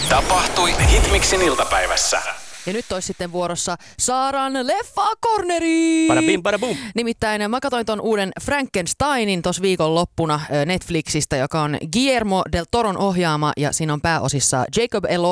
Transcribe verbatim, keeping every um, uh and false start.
Tapahtui Hitmixin iltapäivässä. Ja nyt olisi sitten vuorossa Saaran leffa-corneri. Bada bim, bada boom. Nimittäin mä katsoin ton uuden Frankensteinin tuossa viikonloppuna Netflixistä, joka on Guillermo del Toron ohjaama ja siinä on pääosissa Jacob Elordi